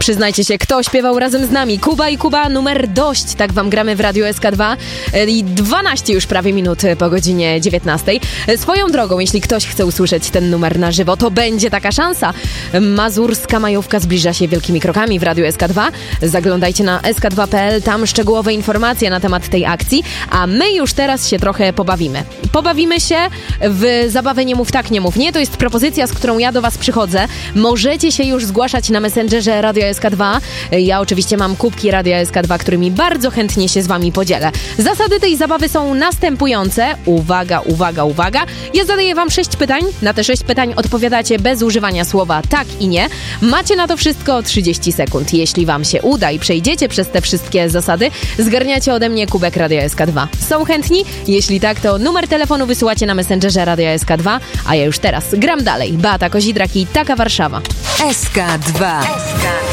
Przyznajcie się, kto śpiewał razem z nami? Kuba i Kuba, numer dość. Tak wam gramy w Radiu SK2 i 12 już prawie minut po godzinie 19. Swoją drogą, jeśli ktoś chce usłyszeć ten numer na żywo, to będzie taka szansa. Mazurska majówka zbliża się wielkimi krokami w Radiu SK2. Zaglądajcie na sk2.pl, tam szczegółowe informacje na temat tej akcji, a my już teraz się trochę pobawimy. Pobawimy się w zabawę Nie mów tak, nie mów nie. To jest propozycja, z którą ja do was przychodzę. Możecie się już zgłaszać na Messengerze Radio SK2. Ja oczywiście mam kubki Radia SK2, którymi bardzo chętnie się z wami podzielę. Zasady tej zabawy są następujące. Uwaga, uwaga, uwaga. Ja zadaję wam 6 pytań. Na te 6 pytań odpowiadacie bez używania słowa tak i nie. Macie na to wszystko 30 sekund. Jeśli wam się uda i przejdziecie przez te wszystkie zasady, zgarniacie ode mnie kubek Radia SK2. Są chętni? Jeśli tak, to numer telefonu wysyłacie na Messengerze Radia SK2, a ja już teraz gram dalej. Beata Kozidrak i Taka Warszawa. SK2.